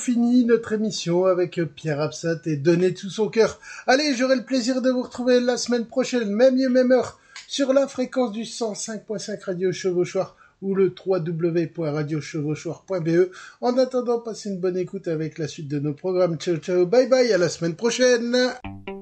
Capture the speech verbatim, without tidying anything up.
fini notre émission avec Pierre Absat et donner tout son cœur. Allez, j'aurai le plaisir de vous retrouver la semaine prochaine, même lieu, même heure, sur la fréquence du cent cinq point cinq Radio Chevauchoir ou le w w w point radio chevauchoir point b e. En attendant, passez une bonne écoute avec la suite de nos programmes. Ciao, ciao, bye bye, à la semaine prochaine.